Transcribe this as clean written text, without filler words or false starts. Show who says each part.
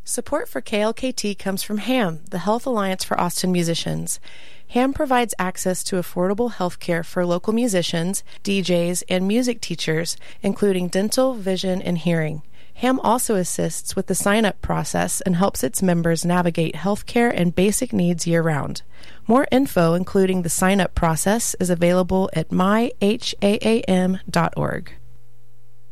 Speaker 1: Support for KLKT comes from HAM, the Health Alliance for Austin Musicians. HAM provides access to affordable health care for local musicians, DJs, and music teachers, including dental, vision, and hearing. HAM also assists with the sign-up process and helps its members navigate healthcare and basic needs year-round. More info, including the sign-up process, is available at myhaam.org.